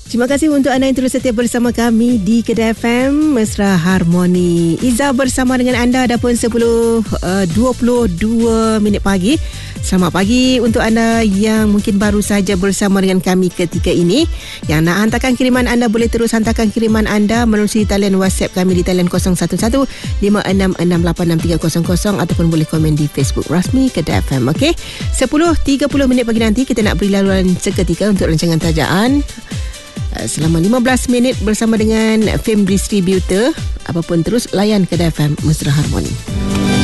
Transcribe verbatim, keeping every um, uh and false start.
Terima kasih untuk anda yang terus setia bersama kami di Kedah F M Mesra Harmoni. Iza bersama dengan anda dah pun sepuluh dua puluh dua minit pagi. Selamat pagi untuk anda yang mungkin baru saja bersama dengan kami ketika ini. Yang nak hantarkan kiriman anda, boleh terus hantarkan kiriman anda melalui talian WhatsApp kami di talian kosong satu satu lima enam enam lapan enam tiga kosong kosong ataupun boleh komen di Facebook rasmi Kedah F M. Okey, sepuluh tiga puluh minit pagi nanti kita nak beri laluan seketika untuk rancangan tajaan selama lima belas minit bersama dengan Film Distributor. Apapun terus layan Kedah F M Mesra Harmoni.